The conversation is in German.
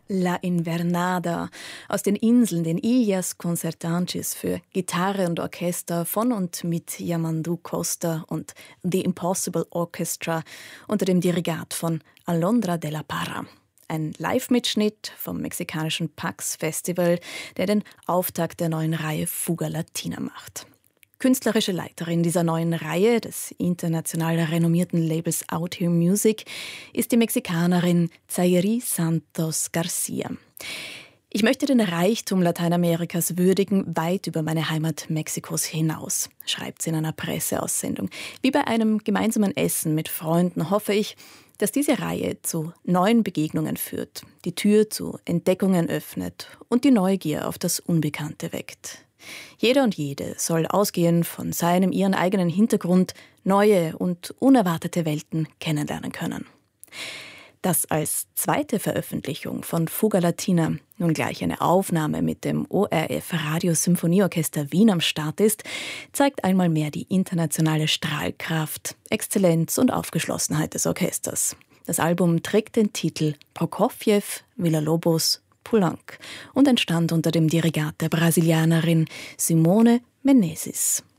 La Invernada aus den Inseln, den Ilhas Concertantes für Gitarre und Orchester von und mit Yamandu Costa und The Impossible Orchestra unter dem Dirigat von Alondra de la Parra. Ein Live-Mitschnitt vom mexikanischen Pax Festival, der den Auftakt der neuen Reihe Fuga Latina macht. Künstlerische Leiterin dieser neuen Reihe des international renommierten Labels Out Here Music ist die Mexikanerin Zayeri Santos Garcia. Ich möchte den Reichtum Lateinamerikas würdigen, weit über meine Heimat Mexikos hinaus, schreibt sie in einer Presseaussendung. Wie bei einem gemeinsamen Essen mit Freunden hoffe ich, dass diese Reihe zu neuen Begegnungen führt, die Tür zu Entdeckungen öffnet und die Neugier auf das Unbekannte weckt. Jeder und jede soll ausgehend von ihren eigenen Hintergrund neue und unerwartete Welten kennenlernen können. Dass als zweite Veröffentlichung von Fuga Latina nun gleich eine Aufnahme mit dem ORF Radiosymphonieorchester Wien am Start ist, zeigt einmal mehr die internationale Strahlkraft, Exzellenz und Aufgeschlossenheit des Orchesters. Das Album trägt den Titel Prokofjew, Villalobos, Poulenc und entstand unter dem Dirigat der Brasilianerin Simone Menezes.